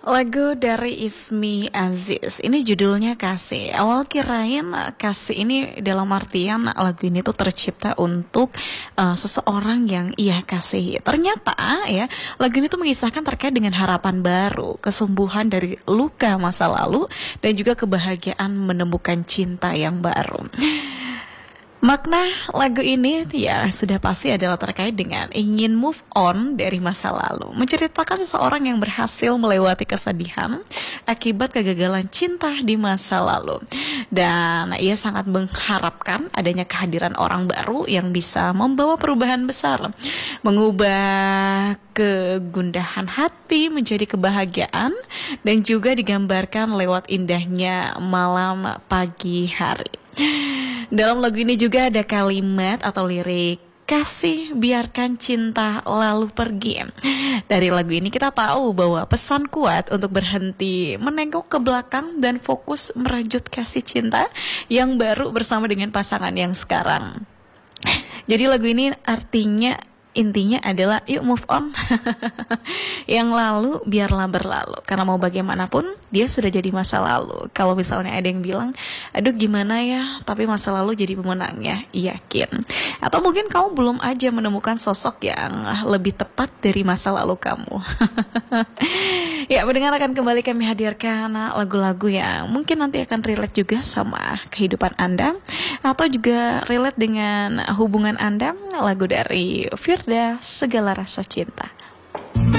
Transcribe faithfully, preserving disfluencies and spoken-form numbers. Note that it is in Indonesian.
Lagu dari Ismi Aziz, ini judulnya Kasih. Awal kirain uh, kasih ini dalam artian lagu ini tuh tercipta untuk uh, seseorang yang ia kasihi. Ternyata ya, lagu ini tuh mengisahkan terkait dengan harapan baru, kesembuhan dari luka masa lalu, dan juga kebahagiaan menemukan cinta yang baru. Makna lagu ini ya sudah pasti adalah terkait dengan ingin move on dari masa lalu. Menceritakan seseorang yang berhasil melewati kesedihan akibat kegagalan cinta di masa lalu. Dan ia sangat mengharapkan adanya kehadiran orang baru yang bisa membawa perubahan besar. Mengubah kegundahan hati menjadi kebahagiaan, dan juga digambarkan lewat indahnya malam pagi hari. Dalam lagu ini juga ada kalimat atau lirik kasih biarkan cinta lalu pergi. Dari lagu ini kita tahu bahwa pesan kuat untuk berhenti menengok ke belakang dan fokus merajut kasih cinta yang baru bersama dengan pasangan yang sekarang. Jadi lagu ini artinya, intinya adalah yuk move on. Yang lalu biarlah berlalu, karena mau bagaimanapun dia sudah jadi masa lalu. Kalau misalnya ada yang bilang, aduh gimana ya, tapi masa lalu jadi pemenangnya, yakin. Atau mungkin kamu belum aja menemukan sosok yang lebih tepat dari masa lalu kamu. Ya, pendengar, akan kembali kami hadirkan lagu-lagu yang mungkin nanti akan relate juga sama kehidupan Anda, atau juga relate dengan hubungan Anda. Lagu dari Firda, Segala Rasa Cinta.